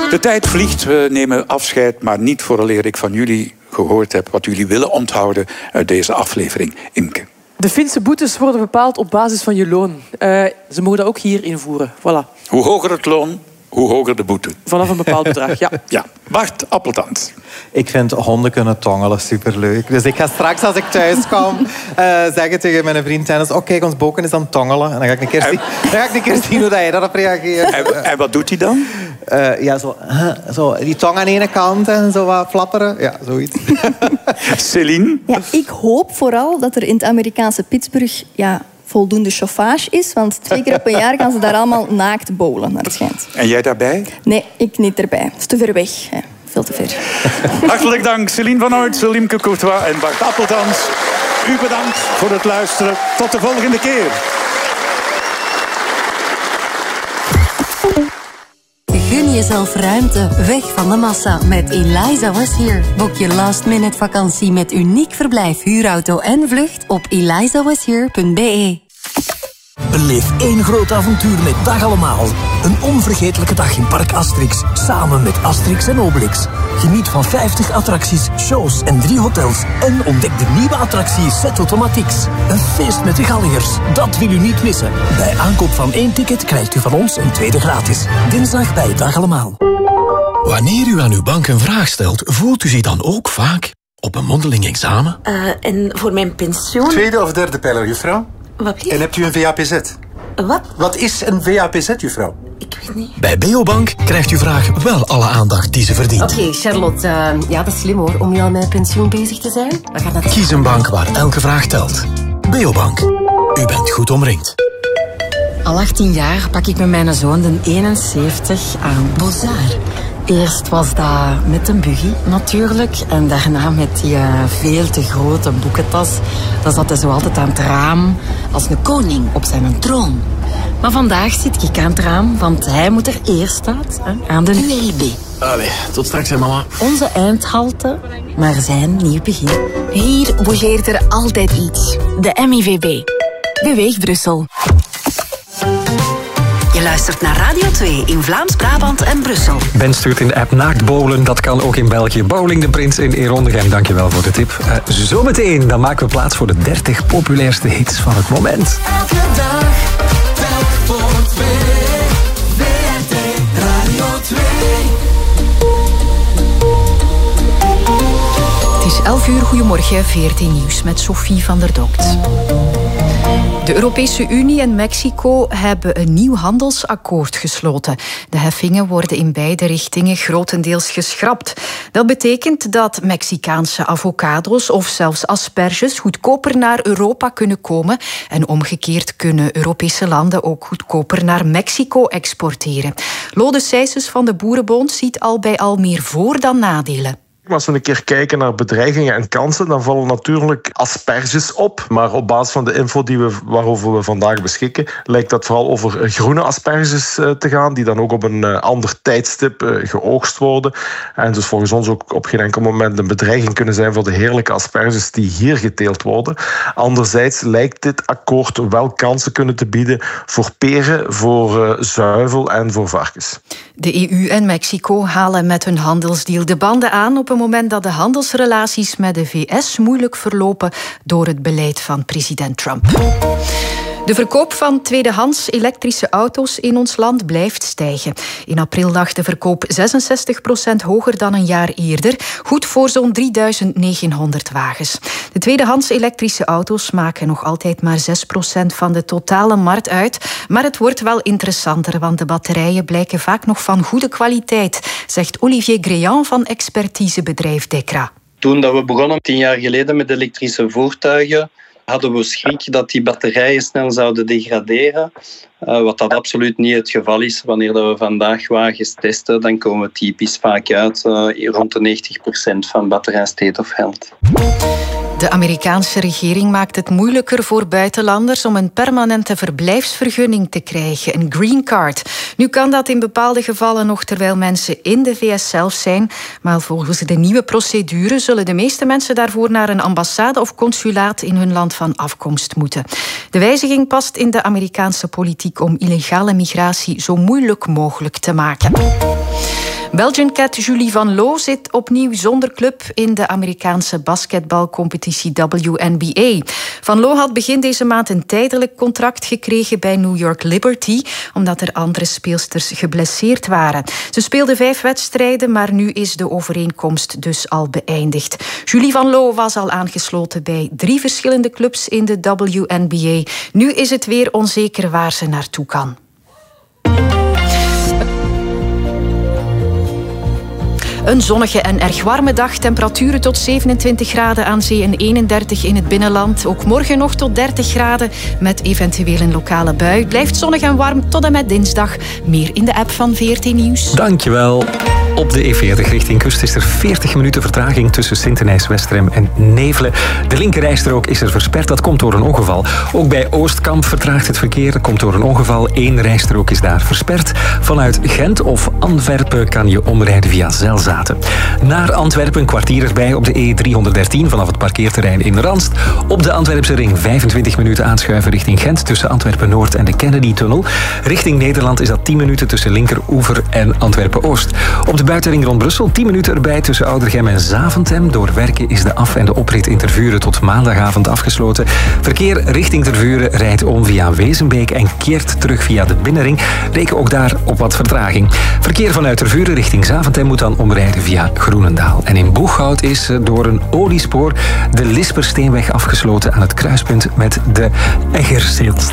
De tijd vliegt, we nemen afscheid, maar niet vooraleer ik van jullie gehoord heb wat jullie willen onthouden uit deze aflevering. Imke. De Finse boetes worden bepaald op basis van je loon. Ze mogen dat ook hier invoeren. Voilà. Hoe hoger het loon, hoe hoger de boete. Vanaf een bepaald bedrag, ja. Ja. Bart Appeltans. Ik vind honden kunnen tongelen superleuk. Dus ik ga straks, als ik thuis kom, zeggen tegen mijn vriend Dennis: oh, kijk, ons boken is aan het tongelen. En dan ga ik een keer zien hoe hij daarop reageert. En wat doet hij dan? Ja, zo die tong aan de ene kant en zo wat flapperen. Ja, zoiets. Céline? Ja, ik hoop vooral dat er in het Amerikaanse Pittsburgh voldoende chauffage is. Want 2 keer op een jaar gaan ze daar allemaal naakt bowlen, naar het schijnt. En jij daarbij? Nee, ik niet erbij. Het is te ver weg. Ja, veel te ver. Hartelijk dank, Céline van Oortsel, Imke Courtois en Bart Appeltans. U bedankt voor het luisteren. Tot de volgende keer. Gun jezelf ruimte, weg van de massa met Eliza Was Here. Boek je last-minute vakantie met uniek verblijf, huurauto en vlucht op elizawashere.be. Beleef één groot avontuur met Dag Allemaal. Een onvergetelijke dag in Park Asterix, samen met Asterix en Obelix. Geniet van 50 attracties, shows en 3 hotels. En ontdek de nieuwe attractie Set Automatics. Een feest met de Galligers, dat wil u niet missen. Bij aankoop van 1 ticket krijgt u van ons een tweede gratis. Dinsdag bij Dag Allemaal. Wanneer u aan uw bank een vraag stelt, voelt u zich dan ook vaak op een mondeling examen? En voor mijn pensioen... 2e of 3e pijler, juffrouw? Wat? En hebt u een VAPZ? Wat? Wat is een VAPZ, juffrouw? Ik weet niet. Bij Beobank krijgt uw vraag wel alle aandacht die ze verdient. Oké, Charlotte, ja, dat is slim hoor, om nu al met pensioen bezig te zijn. We gaan dat... Kies een bank waar elke vraag telt. Beobank. U bent goed omringd. Al 18 jaar pak ik met mijn zoon de 71 aan Bozar. Eerst was dat met een buggy natuurlijk. En daarna met die veel te grote boekentas. Dan zat hij zo altijd aan het raam als een koning op zijn troon. Maar vandaag zit ik aan het raam, want hij moet er eerst uit, aan de UEB. Allee, tot straks hè mama. Onze eindhalte, maar zijn nieuw begin. Hier bogeert er altijd iets. De MIVB. Beweeg Brussel. Je luistert naar Radio 2 in Vlaams-Brabant en Brussel. Ben stuurt in de app naakt bowlen. Dat kan ook in België. Bowling de Prins in Erondegem. Dankjewel voor de tip. Zometeen dan maken we plaats voor de 30 populairste hits van het moment. Elke dag, telk voor 2. VRT Radio 2. Het is 11 uur. Goedemorgen, VRT Nieuws met Sophie van der Dokt. De Europese Unie en Mexico hebben een nieuw handelsakkoord gesloten. De heffingen worden in beide richtingen grotendeels geschrapt. Dat betekent dat Mexicaanse avocado's of zelfs asperges goedkoper naar Europa kunnen komen. En omgekeerd kunnen Europese landen ook goedkoper naar Mexico exporteren. Lode Sijsens van de Boerenbond ziet al bij al meer voor- dan nadelen. Als we een keer kijken naar bedreigingen en kansen, dan vallen natuurlijk asperges op. Maar op basis van de info waarover we vandaag beschikken, lijkt dat vooral over groene asperges te gaan, die dan ook op een ander tijdstip geoogst worden. En dus volgens ons ook op geen enkel moment een bedreiging kunnen zijn voor de heerlijke asperges die hier geteeld worden. Anderzijds lijkt dit akkoord wel kansen kunnen te bieden voor peren, voor zuivel en voor varkens. De EU en Mexico halen met hun handelsdeal de banden aan op een moment dat de handelsrelaties met de VS moeilijk verlopen door het beleid van president Trump. De verkoop van tweedehands elektrische auto's in ons land blijft stijgen. In april lag de verkoop 66% hoger dan een jaar eerder, goed voor zo'n 3.900 wagens. De tweedehands elektrische auto's maken nog altijd maar 6% van de totale markt uit, maar het wordt wel interessanter, want de batterijen blijken vaak nog van goede kwaliteit, zegt Olivier Gréan van expertisebedrijf Dekra. Toen dat we begonnen 10 jaar geleden met elektrische voertuigen, hadden we schrik dat die batterijen snel zouden degraderen. Wat dat absoluut niet het geval is. Wanneer we vandaag wagens testen, dan komen we typisch vaak uit rond de 90% van batterij state of health. De Amerikaanse regering maakt het moeilijker voor buitenlanders om een permanente verblijfsvergunning te krijgen, een green card. Nu kan dat in bepaalde gevallen nog terwijl mensen in de VS zelf zijn, maar volgens de nieuwe procedure zullen de meeste mensen daarvoor naar een ambassade of consulaat in hun land van afkomst moeten. De wijziging past in de Amerikaanse politiek om illegale migratie zo moeilijk mogelijk te maken. Belgian Cat Julie Van Loo zit opnieuw zonder club in de Amerikaanse basketbalcompetitie WNBA. Van Loo had begin deze maand een tijdelijk contract gekregen bij New York Liberty, omdat er andere speelsters geblesseerd waren. Ze speelde 5 wedstrijden, maar nu is de overeenkomst dus al beëindigd. Julie Van Loo was al aangesloten bij 3 verschillende clubs in de WNBA. Nu is het weer onzeker waar ze naartoe kan. Een zonnige en erg warme dag. Temperaturen tot 27 graden aan zee en 31 in het binnenland. Ook morgen nog tot 30 graden met eventueel een lokale bui. Blijft zonnig en warm tot en met dinsdag. Meer in de app van VRT Nieuws. Dankjewel. Op de E40 richting kust is er 40 minuten vertraging tussen Sint-Denijs-Westrem en Nevelen. De linkerrijstrook is er versperd. Dat komt door een ongeval. Ook bij Oostkamp vertraagt het verkeer. Dat komt door een ongeval. 1 rijstrook is daar versperd. Vanuit Gent of Antwerpen kan je omrijden via Zelzaten. Naar Antwerpen een kwartier erbij op de E313 vanaf het parkeerterrein in Ranst. Op de Antwerpse ring 25 minuten aanschuiven richting Gent tussen Antwerpen-Noord en de Kennedy-tunnel. Richting Nederland is dat 10 minuten tussen Linkeroever en Antwerpen-Oost. Op de buitenring rond Brussel 10 minuten erbij tussen Oudergem en Zaventem. Door werken is de af- en de oprit in Tervuren tot maandagavond afgesloten. Verkeer richting Tervuren rijdt om via Wezenbeek en keert terug via de binnenring. Reken ook daar op wat vertraging. Verkeer vanuit Tervuren richting Zaventem moet dan omrijden via Groenendaal. En in Boeghout is door een oliespoor de Lispersteenweg afgesloten aan het kruispunt met de Eggersteelt.